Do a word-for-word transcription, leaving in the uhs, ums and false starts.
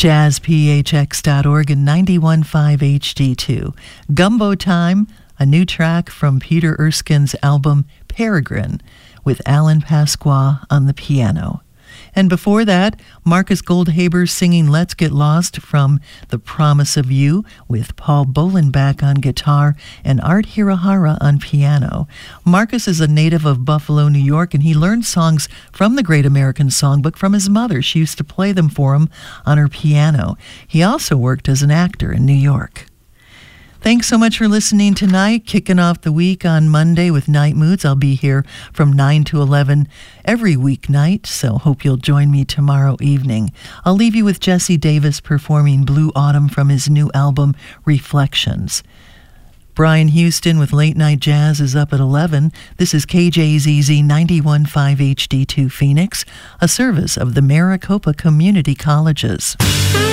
jazz p h x dot org and ninety-one point five H D two. Gumbo Time, a new track from Peter Erskine's album Peregrine, with Alan Pasqua on the piano. And before that, Marcus Goldhaber singing Let's Get Lost from The Promise of You, with Paul Bolenbach on guitar and Art Hirahara on piano. Marcus is a native of Buffalo, New York, and he learned songs from the Great American Songbook from his mother. She used to play them for him on her piano. He also worked as an actor in New York. Thanks so much for listening tonight. Kicking off the week on Monday with Night Moods. I'll be here from nine to eleven every weeknight, so hope you'll join me tomorrow evening. I'll leave you with Jesse Davis performing Blue Autumn from his new album, Reflections. Brian Houston with Late Night Jazz is up at eleven. This is K J Z Z ninety-one point five H D two Phoenix, a service of the Maricopa Community Colleges.